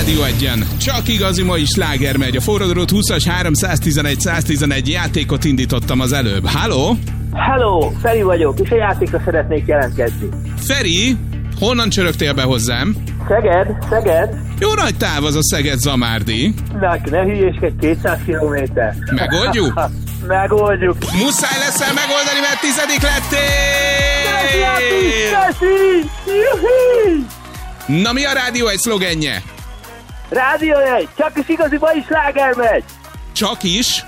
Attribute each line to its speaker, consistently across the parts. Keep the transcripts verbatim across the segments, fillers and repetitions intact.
Speaker 1: Rádió egyen. Csak igazi mai sláger megy. A forradalót húszas háromszáztizenegy száztizenegy játékot indítottam az előbb. Halló?
Speaker 2: Hello, Feri vagyok, és a játékra szeretnék jelentkezni.
Speaker 1: Feri, honnan csörögtél be hozzám?
Speaker 2: Szeged, Szeged.
Speaker 1: Jó nagy táv az a Szeged-Zamárdi.
Speaker 2: Na, ne hülyéskedj, kétszáz kilométer.
Speaker 1: Megoldjuk?
Speaker 2: Megoldjuk.
Speaker 1: Muszáj leszel megoldani, mert tizedik lettél!
Speaker 2: Köszi, köszi! Juhi!
Speaker 1: Na mi a Rádió egy szlogenje?
Speaker 2: Rádió egy, csak is igazi mai sláger megy.
Speaker 1: Csak is?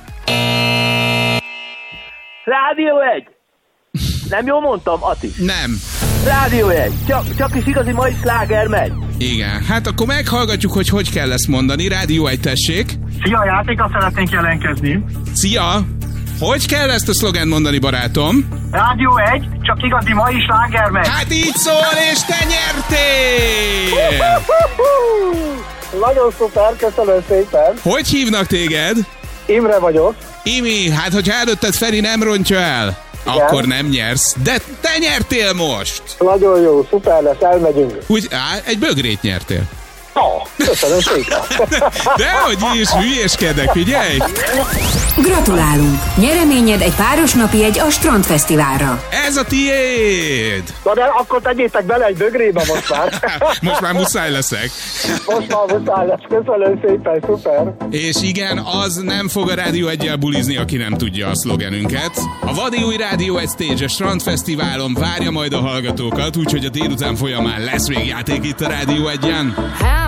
Speaker 2: Rádió egy. Nem jól mondtam, Ati?
Speaker 1: Nem.
Speaker 2: Rádió egy, csak, csak is igazi mai sláger megy.
Speaker 1: Igen, hát akkor meghallgatjuk, hogy hogy kell ezt mondani. Rádió egy, tessék.
Speaker 3: Szia, játékra szeretnénk jelentkezni.
Speaker 1: Szia! Hogy kell ezt a szlogent mondani, barátom?
Speaker 3: Rádió egy, csak igazi mai sláger megy.
Speaker 1: Hát így szól, és te nyertél!
Speaker 3: Nagyon szuper, köszönöm szépen.
Speaker 1: Hogy hívnak téged?
Speaker 3: Imre vagyok.
Speaker 1: Imi, hát hogyha előtted Feri nem rontja el, igen, akkor nem nyersz. De te nyertél most!
Speaker 3: Nagyon jó, szuper lesz, elmegyünk.
Speaker 1: Úgy, á, egy bögrét nyertél.
Speaker 3: Ah, köszönöm szépen.
Speaker 1: Dehogy is, hülyéskedek, figyelj!
Speaker 4: Gratulálunk! Nyereményed egy páros napi egy a Strandfesztiválra.
Speaker 1: Ez a tiéd!
Speaker 3: Na de akkor tegyétek bele egy bögrébe most már.
Speaker 1: Most már muszáj leszek.
Speaker 3: Most már muszáj lesz, köszönöm szépen, szuper.
Speaker 1: És igen, az nem fog a Rádió egyel bulizni, aki nem tudja a szlogenünket. A vadi új Rádió egy Stage a Strandfesztiválon várja majd a hallgatókat, úgyhogy a délután folyamán lesz még játék itt a Rádió egyen.